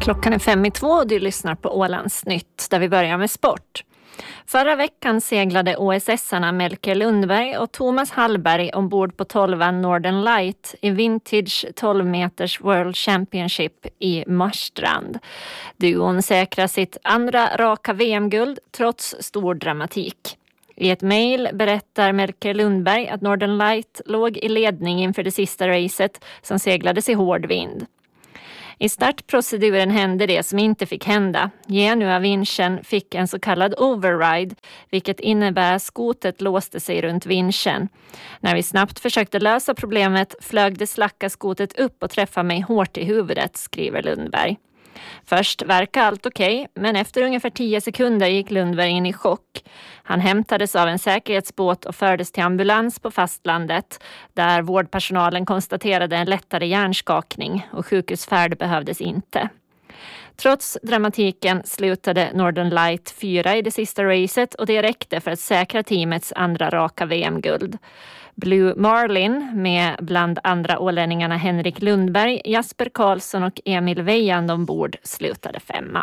Klockan är 5:02 och du lyssnar på Ålands Nytt där vi börjar med sport. Förra veckan seglade OSS-arna Melker Lundberg och Thomas Hallberg ombord på 12an Northern Light i Vintage 12 meters World Championship i Marstrand. Duon säkrar sitt andra raka VM-guld trots stor dramatik. I ett mejl berättar Melker Lundberg att Northern Light låg i ledning inför det sista racet som seglades i hård vind. I startproceduren hände det som inte fick hända. Genua-vinschen fick en så kallad override, vilket innebär att skotet låste sig runt vinschen. När vi snabbt försökte lösa problemet flög det slacka skotet upp och träffade mig hårt i huvudet, skriver Lundberg. Först verkar allt okej, men efter ungefär 10 sekunder gick Lundberg in i chock. Han hämtades av en säkerhetsbåt och fördes till ambulans på fastlandet, där vårdpersonalen konstaterade en lättare hjärnskakning och sjukhusfärd behövdes inte. Trots dramatiken slutade Northern Light 4 i det sista racet och det räckte för att säkra teamets andra raka VM-guld. Blue Marlin med bland andra ålänningarna Henrik Lundberg, Jasper Karlsson och Emil Weiand ombord slutade 5:a.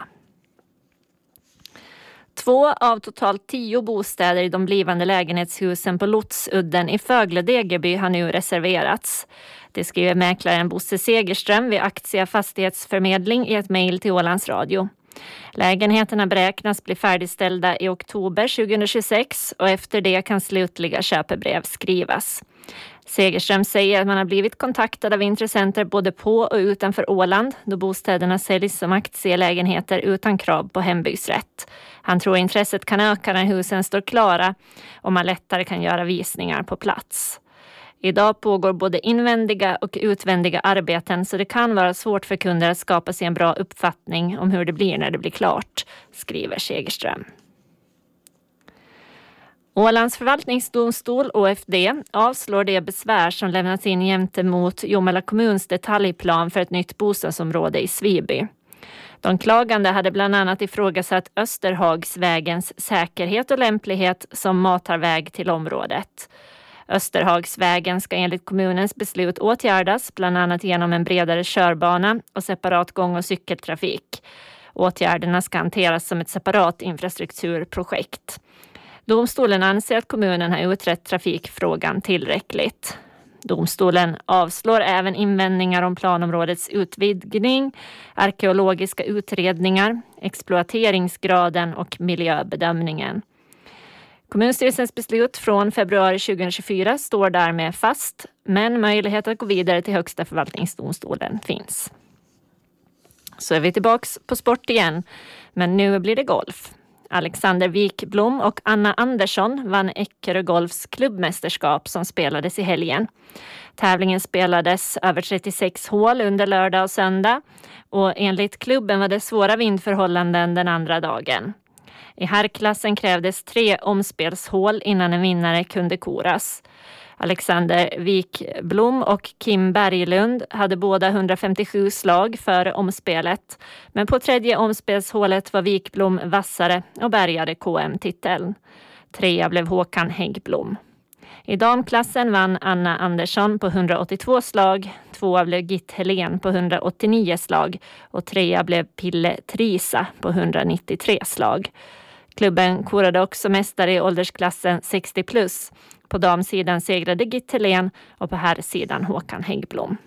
2 av totalt 10 bostäder i de blivande lägenhetshusen på Lotsudden i Fögle-Degerby har nu reserverats. Det skriver mäklaren Bosse Segerström vid Aktia Fastighetsförmedling i ett mejl till Ålands Radio. Lägenheterna beräknas bli färdigställda i oktober 2026 och efter det kan slutliga köpebrev skrivas. Segerström säger att man har blivit kontaktad av intressenter både på och utanför Åland då bostäderna säljs som aktielägenheter utan krav på hembygdsrätt. Han tror intresset kan öka när husen står klara och man lättare kan göra visningar på plats. Idag pågår både invändiga och utvändiga arbeten så det kan vara svårt för kunder att skapa sig en bra uppfattning om hur det blir när det blir klart, skriver Segerström. Ålands förvaltningsdomstol, ÅFD, avslår det besvär som lämnats in jämte mot Jomala kommuns detaljplan för ett nytt bostadsområde i Sviby. De klagande hade bland annat ifrågasatt Österhagsvägens säkerhet och lämplighet som matarväg till området. Österhagsvägen ska enligt kommunens beslut åtgärdas bland annat genom en bredare körbana och separat gång- och cykeltrafik. Åtgärderna ska hanteras som ett separat infrastrukturprojekt. Domstolen anser att kommunen har utrett trafikfrågan tillräckligt. Domstolen avslår även invändningar om planområdets utvidgning, arkeologiska utredningar, exploateringsgraden och miljöbedömningen. Kommunstyrelsens beslut från februari 2024 står därmed fast, men möjlighet att gå vidare till Högsta förvaltningsdomstolen finns. Så är vi tillbaks på sport igen, men nu blir det golf. Alexander Wikblom och Anna Andersson vann Eckerö Golfs klubbmästerskap som spelades i helgen. Tävlingen spelades över 36 hål under lördag och söndag och enligt klubben var det svåra vindförhållanden den andra dagen. I herrklassen krävdes 3 omspelshål innan en vinnare kunde koras. Alexander Wikblom och Kim Berglund hade båda 157 slag före omspelet. Men på 3:e omspelshålet var Wikblom vassare och bärgade KM-titeln. 3:a blev Håkan Häggblom. I damklassen vann Anna Andersson på 182 slag, 2:a blev Gitt Helén på 189 slag och 3:a blev Pille Trisa på 193 slag. Klubben korade också mästare i åldersklassen 60+. På damsidan segrade Gitt Helén och på herrsidan Håkan Häggblom.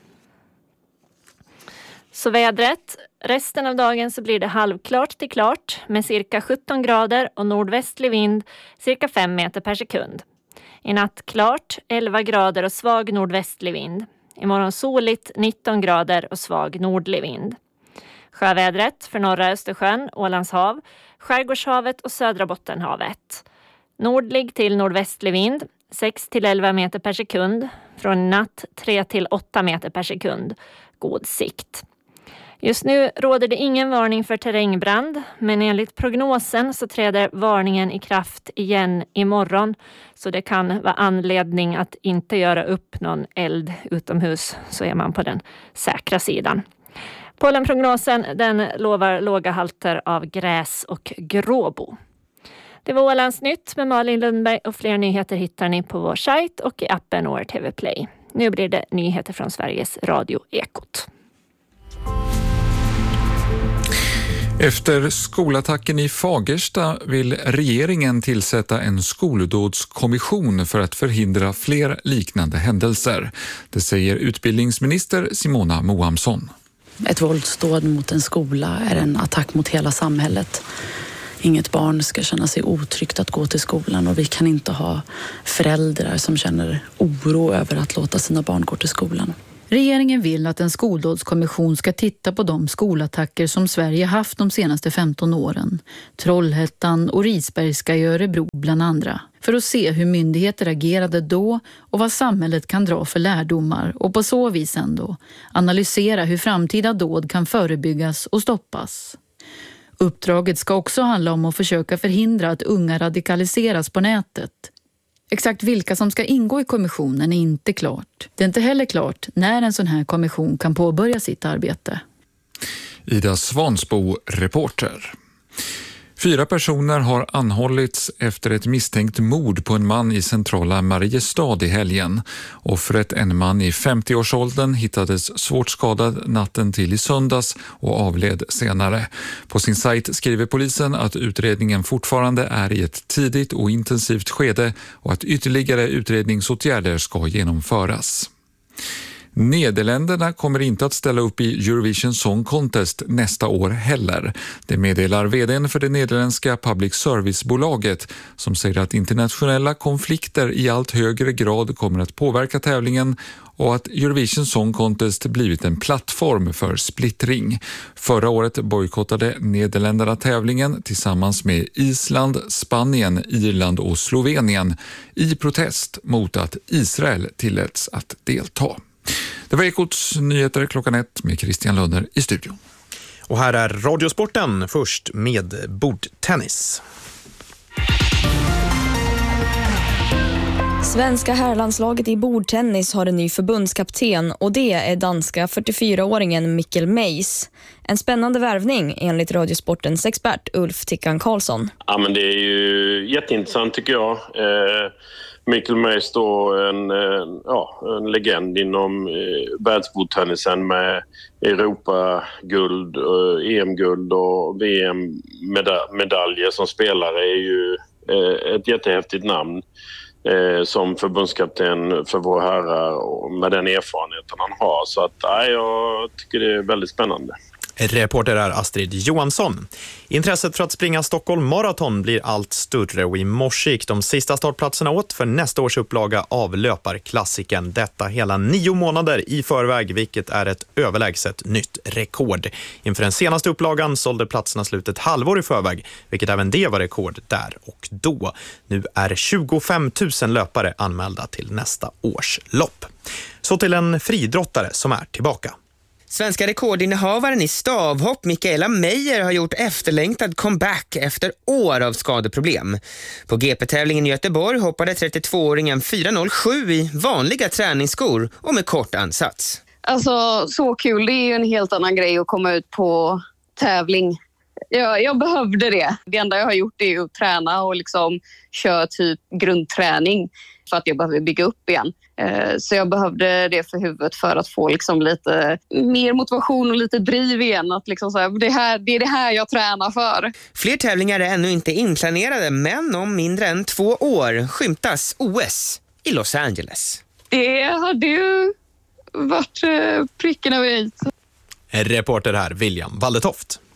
Så vädret. Resten av dagen så blir det halvklart till klart med cirka 17 grader och nordvästlig vind cirka 5 meter per sekund. I natt klart, 11 grader och svag nordvästlig vind. Imorgon soligt, 19 grader och svag nordlig vind. Sjövädret för norra Östersjön, Ålands hav, Skärgårdshavet och södra Bottenhavet. Nordlig till nordvästlig vind, 6 till 11 meter per sekund. Från natt 3 till 8 meter per sekund. God sikt. Just nu råder det ingen varning för terrängbrand, men enligt prognosen så träder varningen i kraft igen imorgon. Så det kan vara anledning att inte göra upp någon eld utomhus, så är man på den säkra sidan. Pollenprognosen den lovar låga halter av gräs och gråbo. Det var Ålands Nytt med Malin Lundberg och fler nyheter hittar ni på vår sajt och i appen ORTV Play. Nu blir det nyheter från Sveriges Radio Ekot. Efter skolattacken i Fagersta vill regeringen tillsätta en skoldådskommission för att förhindra fler liknande händelser. Det säger utbildningsminister Simona Moamsson. Ett våldsdåd mot en skola är en attack mot hela samhället. Inget barn ska känna sig otryggt att gå till skolan och vi kan inte ha föräldrar som känner oro över att låta sina barn gå till skolan. Regeringen vill att en skoldådskommission ska titta på de skolattacker som Sverige haft de senaste 15 åren. Trollhättan och Risbergska i Örebro bland andra. För att se hur myndigheter agerade då och vad samhället kan dra för lärdomar och på så vis ändå analysera hur framtida dåd kan förebyggas och stoppas. Uppdraget ska också handla om att försöka förhindra att unga radikaliseras på nätet. Exakt vilka som ska ingå i kommissionen är inte klart. Det är inte heller klart när en sån här kommission kan påbörja sitt arbete. Ida Svansbo, reporter. 4 personer har anhållits efter ett misstänkt mord på en man i centrala Mariestad i helgen. Offret, en man i 50-årsåldern, hittades svårt skadad natten till i söndags och avled senare. På sin sajt skriver polisen att utredningen fortfarande är i ett tidigt och intensivt skede och att ytterligare utredningsåtgärder ska genomföras. Nederländerna kommer inte att ställa upp i Eurovision Song Contest nästa år heller. Det meddelar vdn för det nederländska public service-bolaget som säger att internationella konflikter i allt högre grad kommer att påverka tävlingen och att Eurovision Song Contest blivit en plattform för splittring. Förra året bojkottade Nederländerna tävlingen tillsammans med Island, Spanien, Irland och Slovenien i protest mot att Israel tilläts att delta. Det var Ekots nyheter 1:00 med Christian Lunner i studion. Och här är Radiosporten, först med bordtennis. Svenska herrlandslaget i bordtennis har en ny förbundskapten och det är danska 44-åringen Mikkel Meis. En spännande värvning enligt Radiosportens expert Ulf Tickan Karlsson. Ja, men det är ju jätteintressant tycker jag. Mikkel Meis då en legend inom världsbordtennisen med Europa-guld, EM-guld och VM-medaljer som spelare är ju ett jättehäftigt namn som förbundskapten för våra herrar och med den erfarenheten han har. Så att, jag tycker det är väldigt spännande. Reporter är Astrid Johansson. Intresset för att springa Stockholm Marathon blir allt större och i morse gick de sista startplatserna åt för nästa års upplaga av löparklassiken. Detta hela 9 månader i förväg, vilket är ett överlägset nytt rekord. Inför den senaste upplagan sålde platserna slut ett halvår i förväg, vilket även det var rekord där och då. Nu är 25 000 löpare anmälda till nästa års lopp. Så till en fridrottare som är tillbaka. Svenska rekordinnehavaren i stavhopp Mikaela Meijer har gjort efterlängtad comeback efter år av skadeproblem. På GP-tävlingen i Göteborg hoppade 32-åringen 4.07 i vanliga träningsskor och med kort ansats. Alltså så kul, det är ju en helt annan grej att komma ut på tävling. Jag behövde det. Det enda jag har gjort är att träna och liksom köra typ grundträning för att jag behöver bygga upp igen. Så jag behövde det för huvudet för att få liksom lite mer motivation och lite driv igen. Att liksom så här, det är det här jag tränar för. Fler tävlingar är ännu inte inplanerade, men om mindre än 2 år skymtas OS i Los Angeles. Det hade ju varit pricken över i. Reporter här, William Waldetoft.